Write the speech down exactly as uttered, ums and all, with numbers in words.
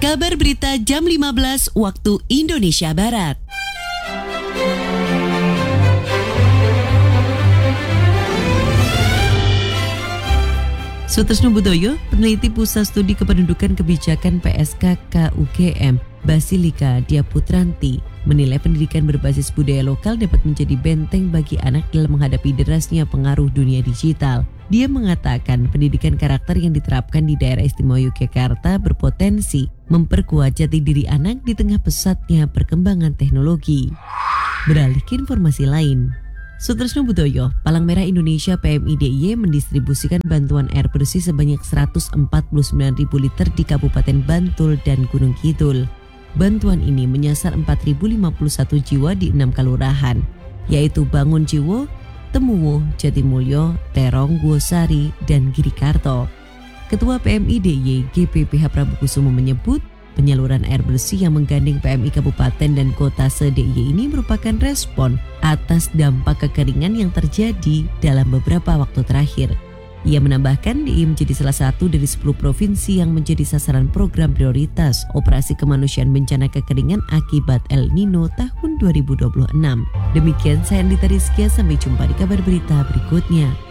Kabar berita jam lima belas waktu Indonesia Barat. Sutresno Budoyo, peneliti Pusat Studi Kependudukan Kebijakan P S K K U G M, Basilika Diaputranti, menilai pendidikan berbasis budaya lokal dapat menjadi benteng bagi anak dalam menghadapi derasnya pengaruh dunia digital. Dia mengatakan pendidikan karakter yang diterapkan di daerah istimewa Yogyakarta berpotensi memperkuat jati diri anak di tengah pesatnya perkembangan teknologi. Beralih ke informasi lain. Sutresno Budoyo, Palang Merah Indonesia P M I D I Y mendistribusikan bantuan air bersih sebanyak seratus empat puluh sembilan ribu liter di Kabupaten Bantul dan Gunung Kidul. Bantuan ini menyasar empat ribu lima puluh satu jiwa di enam kelurahan, yaitu Bangun Jiwo, Temuwo, Jatimulyo, Terong, Guosari, dan Girikarto. Ketua P M I D I Y G P P H Prabu Kusumo menyebut, penyaluran air bersih yang menggandeng P M I Kabupaten dan Kota se-D I Y ini merupakan respon atas dampak kekeringan yang terjadi dalam beberapa waktu terakhir. Ia menambahkan D I Y menjadi salah satu dari sepuluh provinsi yang menjadi sasaran program prioritas Operasi Kemanusiaan Bencana Kekeringan akibat El Nino tahun dua ribu dua puluh enam. Demikian saya Andita Rizkia, sampai jumpa di kabar berita berikutnya.